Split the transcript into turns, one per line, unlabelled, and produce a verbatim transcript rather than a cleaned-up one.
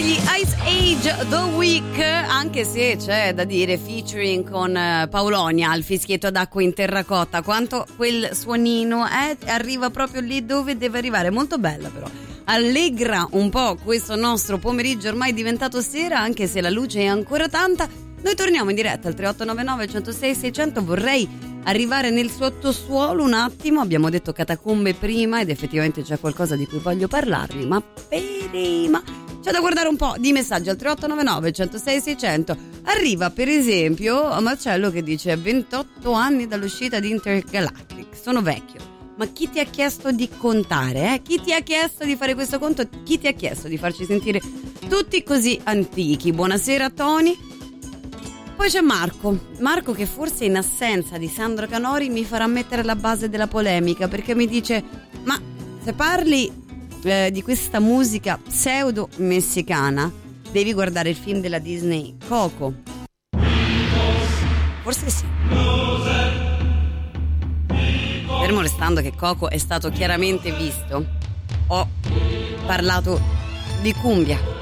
degli Ice Age The Week, anche se c'è da dire featuring con Paulonia, il fischietto d'acqua in terracotta, quanto quel suonino eh, arriva proprio lì dove deve arrivare, molto bella però. Allegra un po' questo nostro pomeriggio ormai diventato sera, anche se la luce è ancora tanta. Noi torniamo in diretta al tre otto nove nove, centosei, seicento. Vorrei arrivare nel sottosuolo un attimo, abbiamo detto catacombe prima ed effettivamente c'è qualcosa di cui voglio parlarvi, ma prima c'è da guardare un po' di messaggi al tre otto nove nove, centosei, seicento. Arriva per esempio Marcello che dice: ventotto anni dall'uscita di Intergalactic, sono vecchio. Ma chi ti ha chiesto di contare? Eh? Chi ti ha chiesto di fare questo conto? Chi ti ha chiesto di farci sentire tutti così antichi? Buonasera Tony. Poi c'è Marco, Marco che forse in assenza di Sandro Canori mi farà mettere la base della polemica, perché mi dice: ma se parli eh, di questa musica pseudo messicana devi guardare il film della Disney Coco. Forse sì, fermo restando che Coco è stato chiaramente visto. Ho parlato di cumbia.